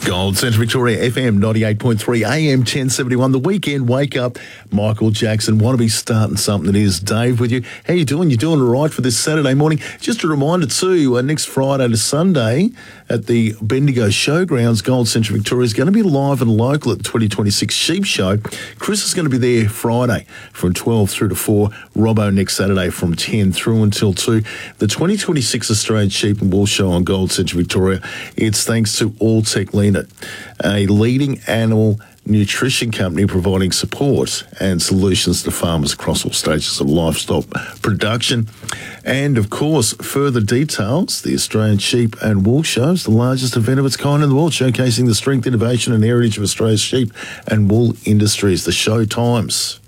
Gold Centre Victoria FM 98.3 AM 1071. The weekend wake up. Michael Jackson. Want to be starting something that is. Dave with you. How you doing? You doing all right for this Saturday morning? Just a reminder too, next Friday to Sunday at the Bendigo Showgrounds, Gold Centre Victoria is going to be live and local at the 2026 Sheep Show. Chris is going to be there Friday from 12 through to 4. Robbo next Saturday from 10 through until 2. The 2026 Australian Sheep and Wool Show on Gold Centre Victoria. It's thanks to Alltech Lean It, a leading animal nutrition company providing support and solutions to farmers across all stages of livestock production. And, of course, further details, the Australian Sheep and Wool Show is the largest event of its kind in the world, showcasing the strength, innovation and heritage of Australia's sheep and wool industries. The show times.